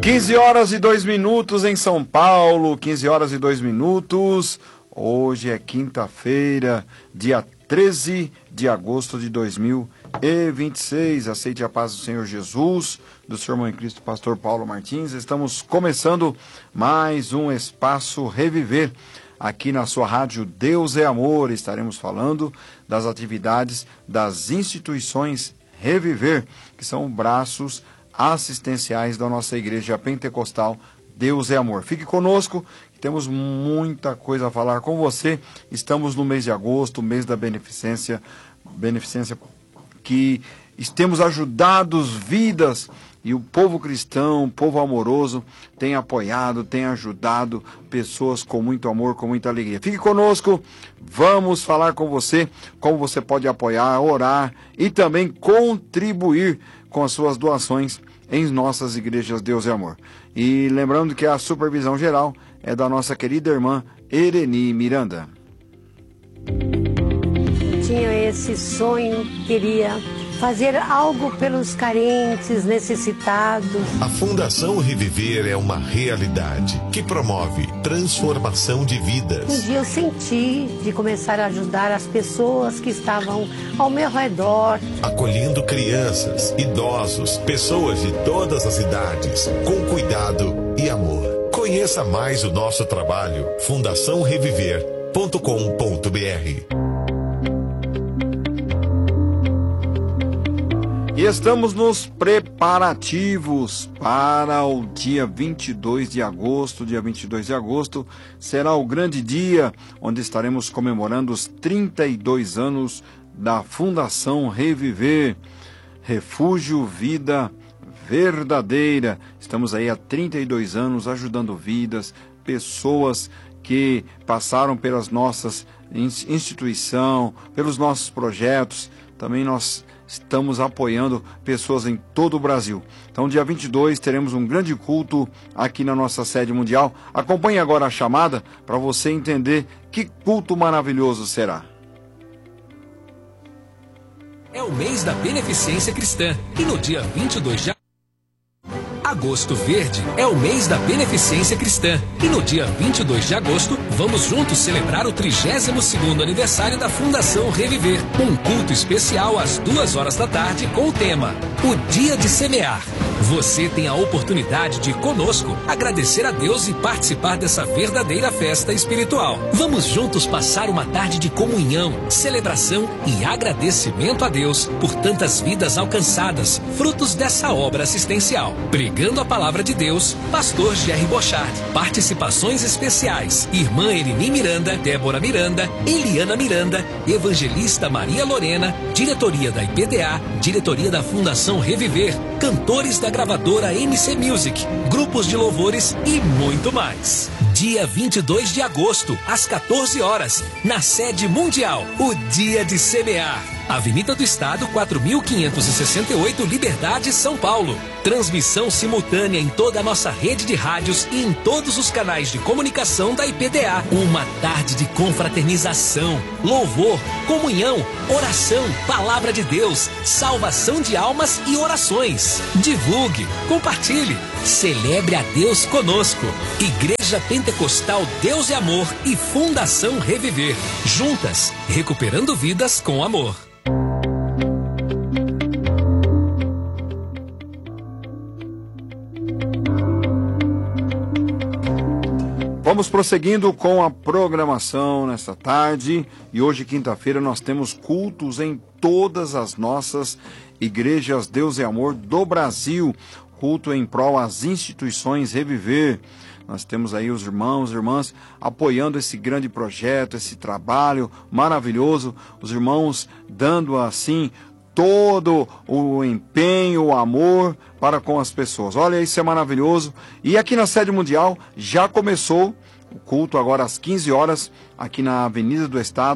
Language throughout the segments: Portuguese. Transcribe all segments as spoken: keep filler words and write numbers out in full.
quinze horas e dois minutos em São Paulo, quinze horas e dois minutos. Hoje é quinta-feira, dia treze de agosto de dois mil e vinte e seis. Aceite a paz do Senhor Jesus, do seu irmão em Cristo, pastor Paulo Martins. Estamos começando mais um Espaço Reviver, aqui na sua rádio Deus é Amor. Estaremos falando das atividades das instituições Reviver, que são braços assistenciais da nossa igreja pentecostal Deus é Amor. Fique conosco, temos muita coisa a falar com você. Estamos no mês de agosto, mês da beneficência, beneficência que temos ajudado vidas, e o povo cristão, o povo amoroso, tem apoiado, tem ajudado pessoas com muito amor, com muita alegria. Fique conosco, vamos falar com você, como você pode apoiar, orar e também contribuir com as suas doações em nossas igrejas Deus é Amor. E lembrando que a supervisão geral é da nossa querida irmã Ereni Miranda. Tinha esse sonho, queria fazer algo pelos carentes, necessitados. A Fundação Reviver é uma realidade que promove transformação de vidas. Um dia eu senti de começar a ajudar as pessoas que estavam ao meu redor. Acolhendo crianças, idosos, pessoas de todas as idades, com cuidado e amor. Conheça mais o nosso trabalho, fundação reviver ponto com ponto br. E estamos nos preparativos para o dia vinte e dois de agosto. Dia vinte e dois de agosto será o grande dia onde estaremos comemorando os trinta e dois anos da Fundação Reviver, Refúgio Vida Verdadeira. Estamos aí há trinta e dois anos ajudando vidas, pessoas que passaram pelas nossas instituições, pelos nossos projetos. Também nós estamos apoiando pessoas em todo o Brasil. Então, dia vinte e dois, teremos um grande culto aqui na nossa sede mundial. Acompanhe agora a chamada para você entender que culto maravilhoso será. É o mês da beneficência cristã e no dia vinte e dois de Agosto Verde é o mês da beneficência cristã e no dia vinte e dois de agosto vamos juntos celebrar o trigésimo segundo aniversário da Fundação Reviver. Um culto especial às duas horas da tarde com o tema O Dia de Semear. Você tem a oportunidade de conosco agradecer a Deus e participar dessa verdadeira festa espiritual. Vamos juntos passar uma tarde de comunhão, celebração e agradecimento a Deus por tantas vidas alcançadas, frutos dessa obra assistencial. Pregando a palavra de Deus, pastor Jerry Bochard. Participações especiais: irmã Ereni Miranda, Débora Miranda, Eliana Miranda, evangelista Maria Lorena, diretoria da I P D A, diretoria da Fundação Reviver, cantores da gravadora M C Music, grupos de louvores e muito mais. Dia vinte e dois de agosto, às quatorze horas, na sede mundial, o Dia de Semear. Avenida do Estado, quatro mil quinhentos e sessenta e oito, Liberdade, São Paulo. Transmissão simultânea em toda a nossa rede de rádios e em todos os canais de comunicação da I P D A. Uma tarde de confraternização, louvor, comunhão, oração, palavra de Deus, salvação de almas e orações. Divulgue, compartilhe, celebre a Deus conosco. Igreja Pentecostal Deus é Amor e Fundação Reviver. Juntas, recuperando vidas com amor. Vamos prosseguindo com a programação nesta tarde. E hoje, quinta-feira, nós temos cultos em todas as nossas igrejas Deus é Amor do Brasil. Culto em prol às instituições Reviver. Nós temos aí os irmãos e irmãs apoiando esse grande projeto, esse trabalho maravilhoso. Os irmãos dando assim todo o empenho, o amor para com as pessoas. Olha, isso é maravilhoso. E aqui na sede mundial já começou o culto agora às quinze horas, aqui na Avenida do Estado,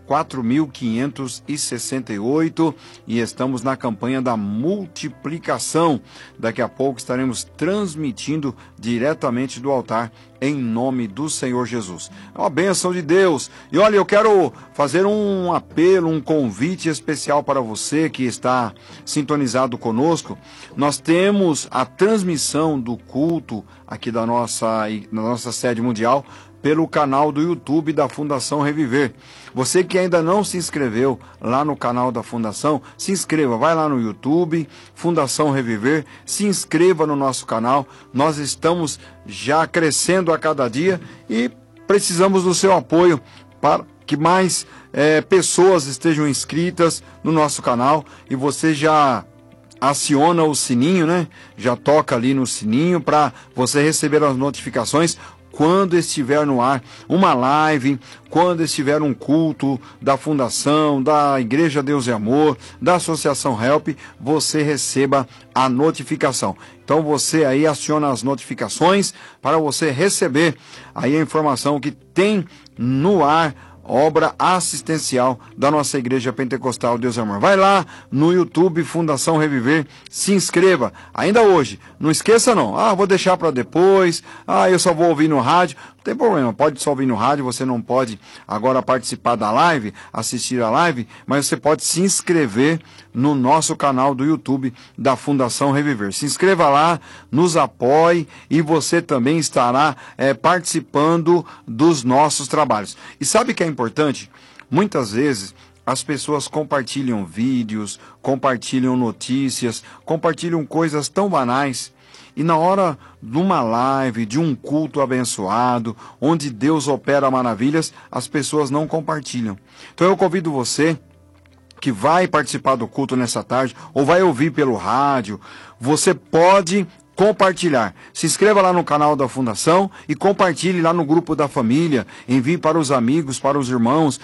quatro mil quinhentos e sessenta e oito e estamos na campanha da multiplicação. Daqui a pouco estaremos transmitindo diretamente do altar em nome do Senhor Jesus. É uma bênção de Deus. E olha, eu quero fazer um apelo, um convite especial para você que está sintonizado conosco. Nós temos a transmissão do culto aqui da nossa, da nossa sede mundial pelo canal do YouTube da Fundação Reviver. Você que ainda não se inscreveu lá no canal da Fundação, se inscreva, vai lá no YouTube, Fundação Reviver, se inscreva no nosso canal. Nós estamos já crescendo a cada dia e precisamos do seu apoio para que mais é, pessoas estejam inscritas no nosso canal. E você já aciona o sininho, né? Já toca ali no sininho para você receber as notificações quando estiver no ar uma live, quando estiver um culto da Fundação, da Igreja Deus e Amor, da Associação Help, você receba a notificação. Então você aí aciona as notificações para você receber aí a informação que tem no ar obra assistencial da nossa Igreja Pentecostal Deus e Amor. Vai lá no YouTube Fundação Reviver, se inscreva, ainda hoje. Não esqueça não, ah, vou deixar para depois, ah, eu só vou ouvir no rádio. Não tem problema, pode só ouvir no rádio, você não pode agora participar da live, assistir a live, mas você pode se inscrever no nosso canal do YouTube da Fundação Reviver. Se inscreva lá, nos apoie e você também estará é, participando dos nossos trabalhos. E sabe o que é importante? Muitas vezes as pessoas compartilham vídeos, compartilham notícias, compartilham coisas tão banais. E na hora de uma live, de um culto abençoado, onde Deus opera maravilhas, as pessoas não compartilham. Então eu convido você que vai participar do culto nessa tarde, ou vai ouvir pelo rádio, você pode compartilhar. Se inscreva lá no canal da Fundação e compartilhe lá no grupo da família, envie para os amigos, para os irmãos,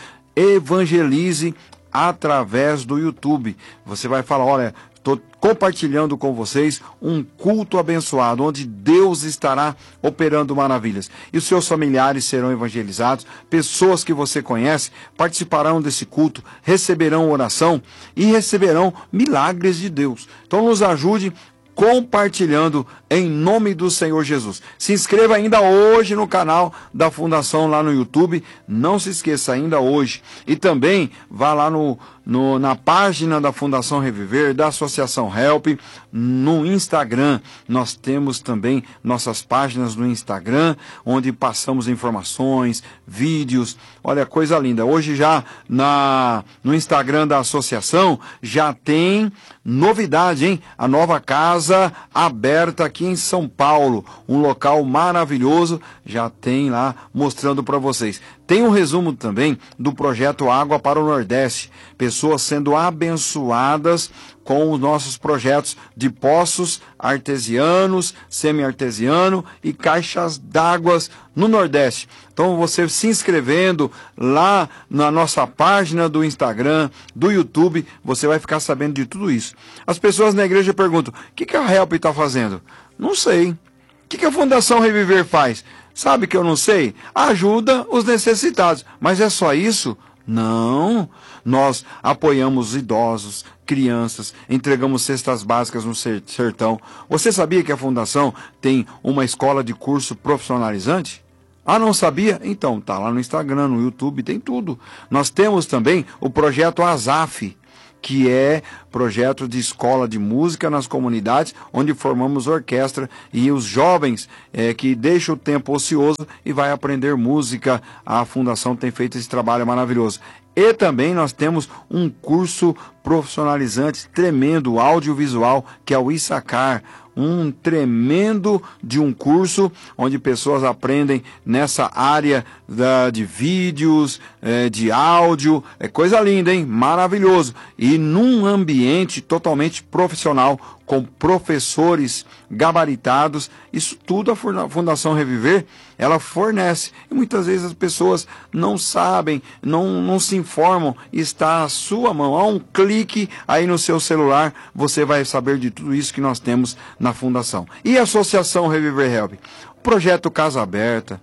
evangelize através do YouTube. Você vai falar, olha, estou compartilhando com vocês um culto abençoado, onde Deus estará operando maravilhas. E os seus familiares serão evangelizados, pessoas que você conhece participarão desse culto, receberão oração e receberão milagres de Deus. Então nos ajude compartilhando em nome do Senhor Jesus. Se inscreva ainda hoje no canal da Fundação lá no YouTube, não se esqueça ainda hoje. E também vá lá no, no, na página da Fundação Reviver, da Associação Help, no Instagram. Nós temos também nossas páginas no Instagram, onde passamos informações, vídeos, olha, coisa linda. Hoje já na, no Instagram da Associação já tem novidade, hein? A nova casa aberta aqui em São Paulo, um local maravilhoso, já tem lá mostrando para vocês. Tem um resumo também do projeto Água para o Nordeste, pessoas sendo abençoadas com os nossos projetos de poços artesianos, semi-artesiano e caixas d'água no Nordeste. Então você se inscrevendo lá na nossa página do Instagram, do YouTube, você vai ficar sabendo de tudo isso. As pessoas na igreja perguntam, o que, que a Help está fazendo? Não sei. O que, que a Fundação Reviver faz? Sabe que eu não sei? Ajuda os necessitados. Mas é só isso? Não. Nós apoiamos os idosos, crianças, entregamos cestas básicas no sertão. Você sabia que a Fundação tem uma escola de curso profissionalizante? Ah, não sabia? Então, tá lá no Instagram, no YouTube, tem tudo. Nós temos também o projeto ASAF, que é projeto de escola de música nas comunidades, onde formamos orquestra e os jovens é, que deixam o tempo ocioso e vai aprender música. A Fundação tem feito esse trabalho maravilhoso. E também nós temos um curso profissionalizante tremendo, audiovisual, que é o Issacar. Um tremendo de um curso onde pessoas aprendem nessa área da, de vídeos, é, de áudio, é coisa linda, hein? Maravilhoso. E num ambiente totalmente profissional, com professores gabaritados, isso tudo a Fundação Reviver, ela fornece. E muitas vezes as pessoas não sabem, não, não se informam, está à sua mão, a um clique aí no seu celular, você vai saber de tudo isso que nós temos na Fundação. E a Associação Reviver Help? O projeto Casa Aberta,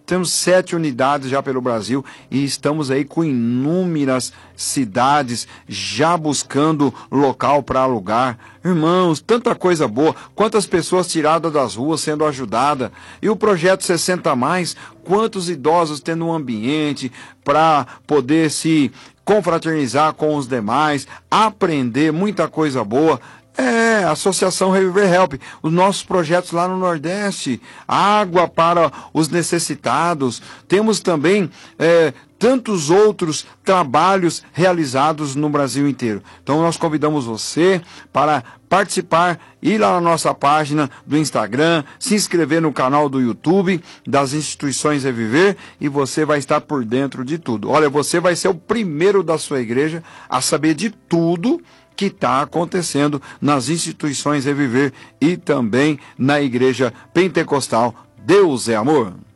temos sete unidades já pelo Brasil e estamos aí com inúmeras cidades já buscando local para alugar. Irmãos, tanta coisa boa, quantas pessoas tiradas das ruas sendo ajudadas. E o projeto sessenta mais, quantos idosos tendo um ambiente para poder se confraternizar com os demais, aprender muita coisa boa. É, Associação Reviver Help, os nossos projetos lá no Nordeste, água para os necessitados, temos também é, tantos outros trabalhos realizados no Brasil inteiro. Então nós convidamos você para participar, ir lá na nossa página do Instagram, se inscrever no canal do YouTube das instituições Reviver e você vai estar por dentro de tudo. Olha, você vai ser o primeiro da sua igreja a saber de tudo que está acontecendo nas instituições Reviver e também na Igreja Pentecostal. Deus é Amor.